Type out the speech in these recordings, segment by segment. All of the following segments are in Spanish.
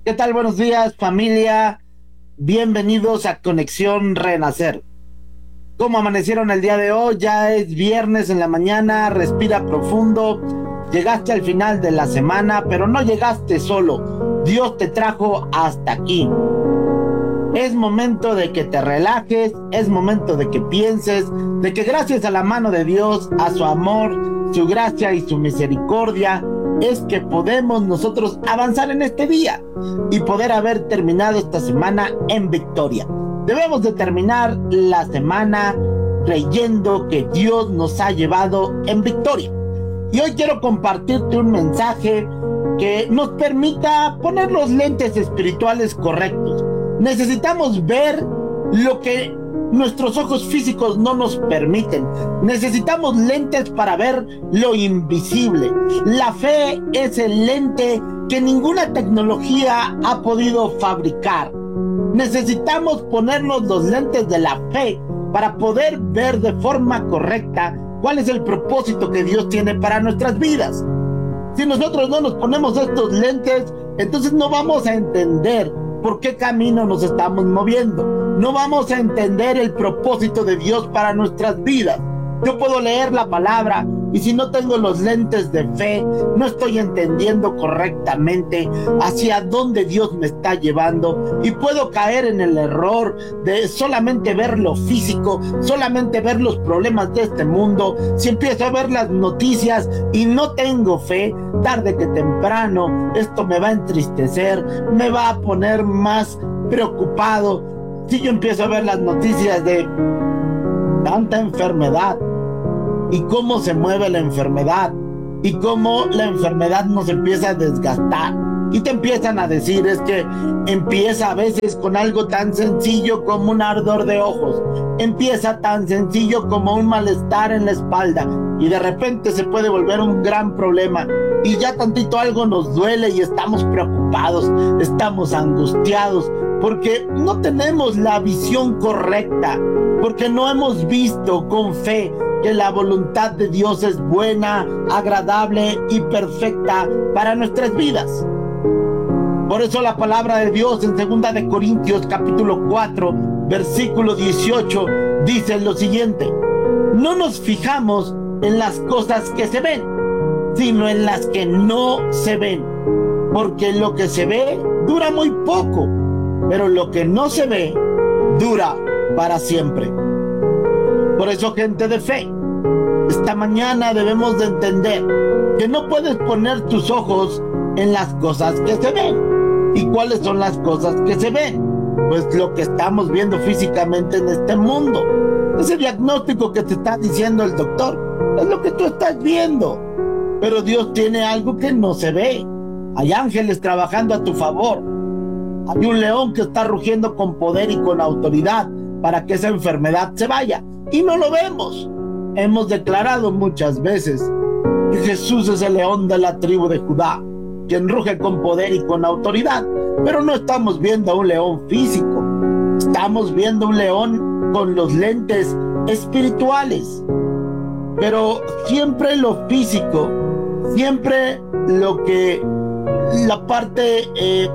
¿Qué tal? Buenos días, familia. Bienvenidos a Conexión Renacer. ¿Cómo amanecieron el día de hoy? Ya es viernes en la mañana, respira profundo. Llegaste al final de la semana, pero no llegaste solo. Dios te trajo hasta aquí. Es momento de que te relajes, es momento de que pienses, de que gracias a la mano de Dios, a su amor, su gracia y su misericordia, es que podemos nosotros avanzar en este día y poder haber terminado esta semana en victoria. Debemos de terminar la semana creyendo que Dios nos ha llevado en victoria. Y hoy quiero compartirte un mensaje que nos permita poner los lentes espirituales correctos. Necesitamos ver lo que nuestros ojos físicos no nos permiten. Necesitamos lentes para ver lo invisible. La fe es el lente que ninguna tecnología ha podido fabricar. Necesitamos ponernos los lentes de la fe para poder ver de forma correcta cuál es el propósito que Dios tiene para nuestras vidas. Si nosotros no nos ponemos estos lentes, entonces no vamos a entender por qué camino nos estamos moviendo. No vamos a entender el propósito de Dios para nuestras vidas. Yo puedo leer la palabra y si no tengo los lentes de fe, no estoy entendiendo correctamente hacia dónde Dios me está llevando y puedo caer en el error de solamente ver lo físico, solamente ver los problemas de este mundo. Si empiezo a ver las noticias y no tengo fe, tarde que temprano esto me va a entristecer, me va a poner más preocupado. Si yo empiezo a ver las noticias de tanta enfermedad y cómo se mueve la enfermedad y cómo la enfermedad nos empieza a desgastar y te empiezan a decir, es que empieza a veces con algo tan sencillo como un ardor de ojos, empieza tan sencillo como un malestar en la espalda y de repente se puede volver un gran problema y ya tantito algo nos duele y estamos preocupados, estamos angustiados porque no tenemos la visión correcta, porque no hemos visto con fe que la voluntad de Dios es buena, agradable y perfecta para nuestras vidas. Por eso la palabra de Dios en 2 de Corintios capítulo 4, versículo 18 dice lo siguiente: no nos fijamos en las cosas que se ven, sino en las que no se ven, porque lo que se ve dura muy poco, pero lo que no se ve dura para siempre. Por eso, gente de fe, esta mañana debemos de entender que no puedes poner tus ojos en las cosas que se ven. ¿Y cuáles son las cosas que se ven? Pues lo que estamos viendo físicamente en este mundo. Ese diagnóstico que te está diciendo el doctor es lo que tú estás viendo. Pero Dios tiene algo que no se ve. Hay ángeles trabajando a tu favor. Hay un león que está rugiendo con poder y con autoridad para que esa enfermedad se vaya. Y no lo vemos. Hemos declarado muchas veces que Jesús es el león de la tribu de Judá, quien ruge con poder y con autoridad. Pero no estamos viendo a un león físico. Estamos viendo un león con los lentes espirituales. Pero siempre lo físico, siempre la parte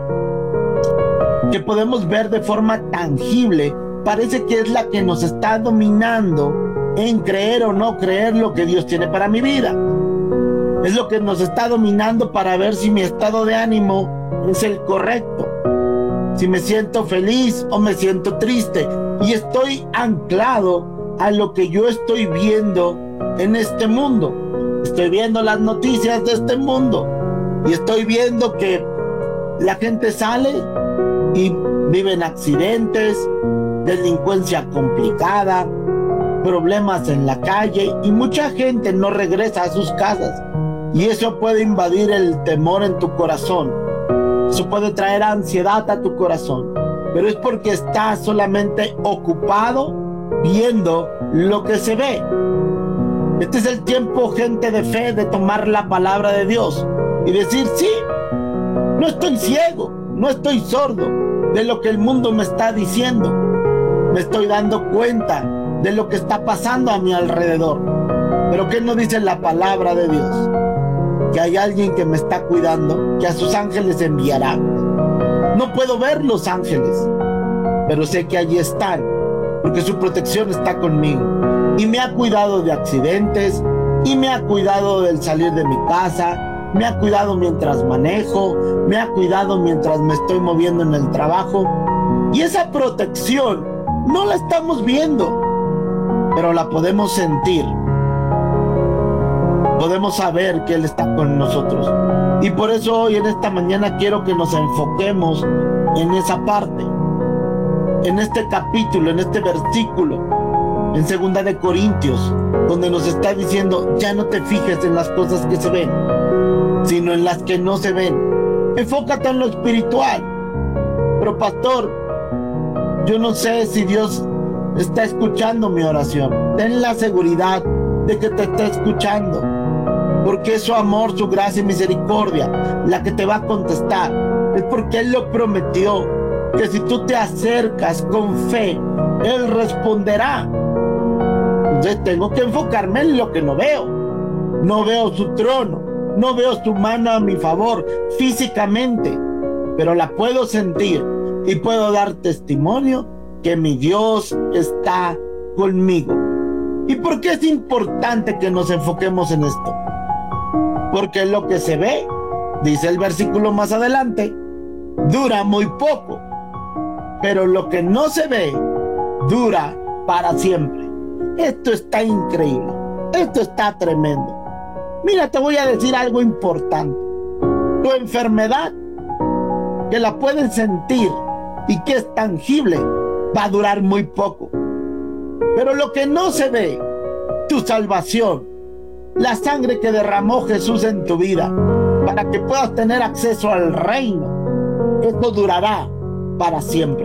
que podemos ver de forma tangible, parece que es la que nos está dominando en creer o no creer lo que Dios tiene para mi vida. Es lo que nos está dominando para ver si mi estado de ánimo es el correcto, si me siento feliz o me siento triste, y estoy anclado a lo que yo estoy viendo en este mundo. Estoy viendo las noticias de este mundo y estoy viendo que la gente sale y viven accidentes, delincuencia complicada, problemas en la calle, y mucha gente no regresa a sus casas, y eso puede invadir el temor en tu corazón. Eso puede traer ansiedad a tu corazón, pero es porque estás solamente ocupado viendo lo que se ve. Este es el tiempo, gente de fe, de tomar la palabra de Dios y decir, sí, no estoy ciego, no estoy sordo de lo que el mundo me está diciendo. Me estoy dando cuenta de lo que está pasando a mi alrededor. Pero ¿qué nos dice la palabra de Dios? Que hay alguien que me está cuidando, que a sus ángeles enviará No puedo ver los ángeles, pero sé que allí están, porque su protección está conmigo. Y me ha cuidado de accidentes, y me ha cuidado del salir de mi casa, me ha cuidado mientras manejo, me ha cuidado mientras me estoy moviendo en el trabajo. Y esa protección no la estamos viendo, pero la podemos sentir. Podemos saber que Él está con nosotros. Y por eso hoy en esta mañana quiero que nos enfoquemos en esa parte, en este capítulo, en este versículo, en 2 de Corintios, donde nos está diciendo: ya no te fijes en las cosas que se ven, sino en las que no se ven. Enfócate en lo espiritual. Pero pastor, yo no sé si Dios está escuchando mi oración. Ten la seguridad de que te está escuchando, porque es su amor, su gracia y misericordia la que te va a contestar. Es porque Él lo prometió, que si tú te acercas con fe, Él responderá. Entonces tengo que enfocarme en lo que no veo. No veo su trono, no veo su mano a mi favor físicamente, pero la puedo sentir y puedo dar testimonio que mi Dios está conmigo. ¿Y por qué es importante que nos enfoquemos en esto? Porque lo que se ve, dice el versículo más adelante, dura muy poco, pero lo que no se ve dura para siempre. Esto está increíble, esto está tremendo. Mira, te voy a decir algo importante. Tu enfermedad, que la puedes sentir y que es tangible, va a durar muy poco. Pero lo que no se ve, tu salvación, la sangre que derramó Jesús en tu vida para que puedas tener acceso al reino, esto durará para siempre.